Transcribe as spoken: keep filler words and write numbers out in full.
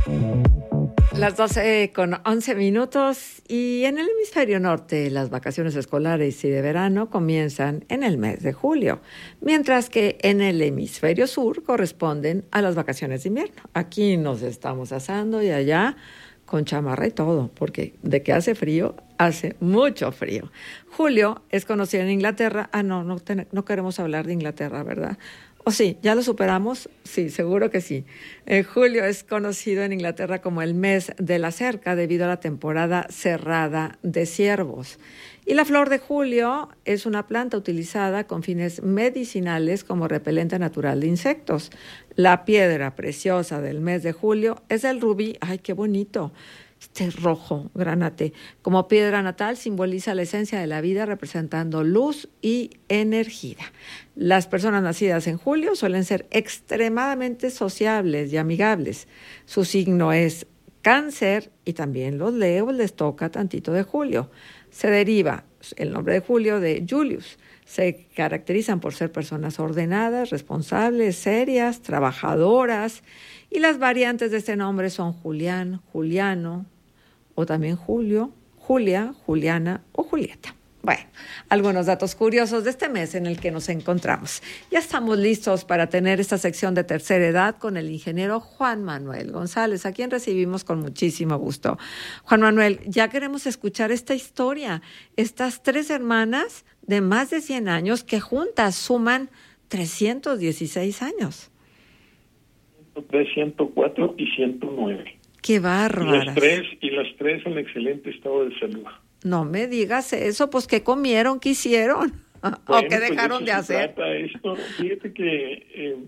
Las doce con once minutos y en el hemisferio norte las vacaciones escolares y de verano comienzan en el mes de julio, mientras que en el hemisferio sur corresponden a las vacaciones de invierno. Aquí nos estamos asando y allá con chamarra y todo, porque de que hace frío, hace mucho frío. Julio es conocido en Inglaterra. Ah, no, no, ten, no queremos hablar de Inglaterra, ¿verdad? ¿O sí? ¿Ya lo superamos? Sí, seguro que sí. Eh, julio es conocido en Inglaterra como el mes de la cerca debido a la temporada cerrada de ciervos. Y la flor de julio es una planta utilizada con fines medicinales como repelente natural de insectos. La piedra preciosa del mes de julio es el rubí. ¡Ay, qué bonito! Este rojo, granate. Como piedra natal simboliza la esencia de la vida, representando luz y energía. Las personas nacidas en julio suelen ser extremadamente sociables y amigables. Su signo es Cáncer y también los Leos les toca tantito de julio. Se deriva el nombre de Julio de Julius. Se caracterizan por ser personas ordenadas, responsables, serias, trabajadoras. Y las variantes de este nombre son Julián, Juliano, o también Julio, Julia, Juliana o Julieta. Bueno, algunos datos curiosos de este mes en el que nos encontramos. Ya estamos listos para tener esta sección de tercera edad con el ingeniero Juan Manuel González, a quien recibimos con muchísimo gusto. Juan Manuel, ya queremos escuchar esta historia. Estas tres hermanas de más de cien años que juntas suman trescientos dieciséis años. ciento cuatro y ciento nueve. ¡Qué bárbaras! Y las tres, y las tres en excelente estado de salud. No me digas eso, pues ¿qué comieron? ¿Qué hicieron? Bueno, ¿O qué dejaron pues de hacer? Trata esto. Fíjate que eh,